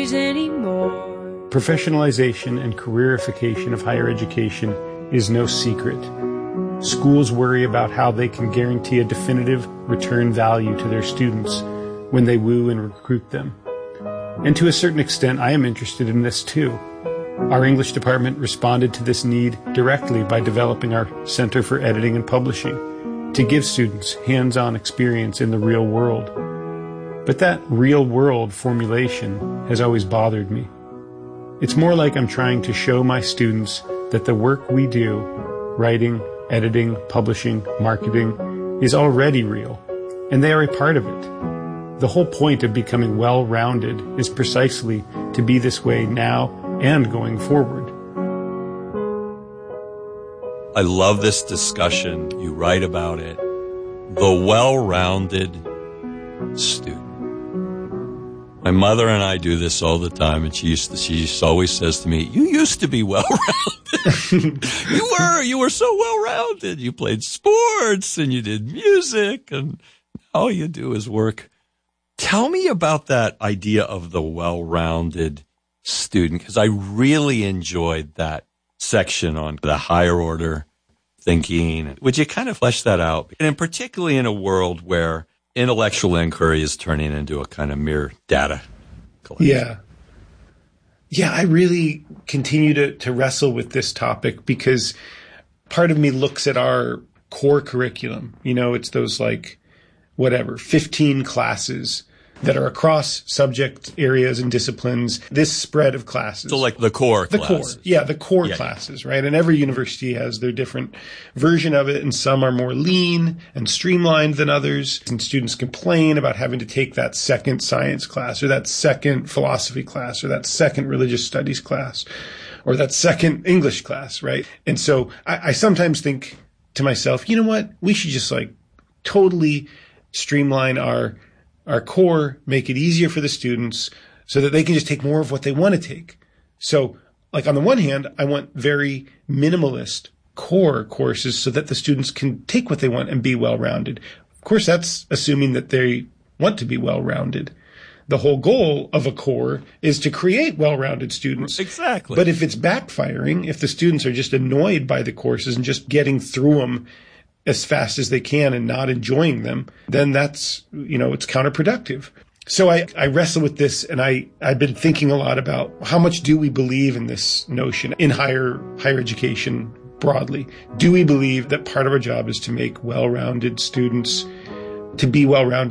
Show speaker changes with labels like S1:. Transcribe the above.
S1: days anymore.
S2: Professionalization and careerification of higher education is no secret. Schools worry about how they can guarantee a definitive return value to their students when they woo and recruit them. And to a certain extent, I am interested in this too. Our English department responded to this need directly by developing our Center for Editing and Publishing to give students hands-on experience in the real world. But that real world formulation has always bothered me. It's more like I'm trying to show my students that the work we do, writing, editing, publishing, marketing, is already real, and they are a part of it. The whole point of becoming well-rounded is precisely to be this way now and going forward.
S3: I love this discussion. You write about it. The well-rounded student. My mother and I do this all the time, and she always says to me, "You used to be well-rounded. You were so well-rounded. You played sports and you did music, and all you do is work." Tell me about that idea of the well-rounded student, because I really enjoyed that section on the higher order thinking. Would you kind of flesh that out? And particularly in a world where intellectual inquiry is turning into a kind of mere data collection.
S2: Yeah, I really continue to wrestle with this topic because part of me looks at our core curriculum. You know, it's those 15 classes that are across subject areas and disciplines, this spread of classes.
S3: So like the core classes.
S2: The core classes, right? And every university has their different version of it, and some are more lean and streamlined than others. And students complain about having to take that second science class, or that second philosophy class, or that second religious studies class, or that second English class, right? And so I sometimes think to myself, you know what? We should just totally streamline our core, make it easier for the students so that they can just take more of what they want to take. So, on the one hand, I want very minimalist core courses so that the students can take what they want and be well-rounded. Of course, that's assuming that they want to be well-rounded. The whole goal of a core is to create well-rounded students.
S3: Exactly.
S2: But if it's backfiring, if the students are just annoyed by the courses and just getting through them as fast as they can and not enjoying them, then that's, it's counterproductive. So I wrestle with this, and I've been thinking a lot about how much do we believe in this notion in higher education broadly? Do we believe that part of our job is to make well-rounded students, to be well-rounded